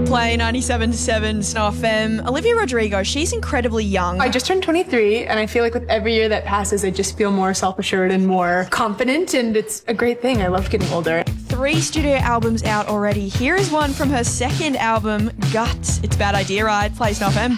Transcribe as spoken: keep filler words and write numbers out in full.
Play ninety-seven point seven Snow F M. Olivia Rodrigo, she's incredibly young. I just turned twenty-three, and I feel like with every year that passes, I just feel more self-assured and more confident, and it's a great thing. I love getting older. Three studio albums out already. Here is one from her second album, Guts. It's Bad Idea, right? Play Snow F M.